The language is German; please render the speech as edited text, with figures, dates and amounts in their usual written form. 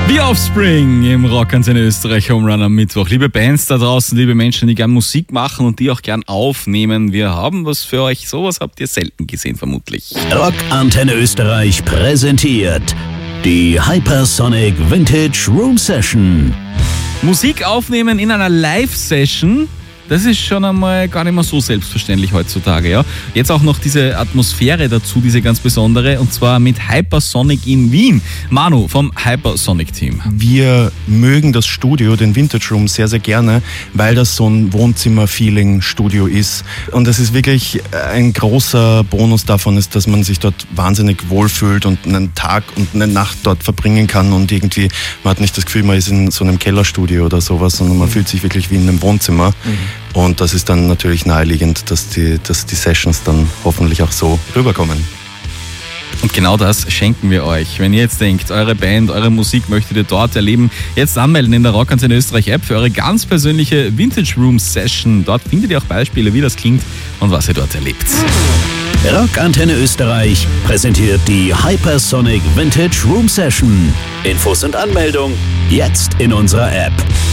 The Offspring im Rockantenne Österreich Home Run am Mittwoch. Liebe Bands da draußen, liebe Menschen, die gern Musik machen und die auch gern aufnehmen. Wir haben was für euch. Sowas habt ihr selten gesehen, vermutlich. Rockantenne Österreich präsentiert die Hypersonic Vintage Room Session. Musik aufnehmen in einer Live-Session, das ist schon einmal gar nicht mehr so selbstverständlich heutzutage. Ja? Jetzt auch noch diese Atmosphäre dazu, diese ganz besondere, und zwar mit Hypersonic in Wien. Manu vom Hypersonic-Team. Wir mögen das Studio, den Vintage Room, sehr, sehr gerne, weil das so ein Wohnzimmer-Feeling-Studio ist. Und es ist wirklich ein großer Bonus davon, ist, dass man sich dort wahnsinnig wohlfühlt und einen Tag und eine Nacht dort verbringen kann und irgendwie, man hat nicht das Gefühl, man ist in so einem Kellerstudio oder sowas, sondern man fühlt sich wirklich wie in einem Wohnzimmer. Und das ist dann natürlich naheliegend, dass die Sessions dann hoffentlich auch so rüberkommen. Und genau das schenken wir euch. Wenn ihr jetzt denkt, eure Band, eure Musik möchtet ihr dort erleben, jetzt anmelden in der Rockantenne Österreich App für eure ganz persönliche Vintage Room Session. Dort findet ihr auch Beispiele, wie das klingt und was ihr dort erlebt. Rockantenne Österreich präsentiert die Hypersonic Vintage Room Session. Infos und Anmeldung jetzt in unserer App.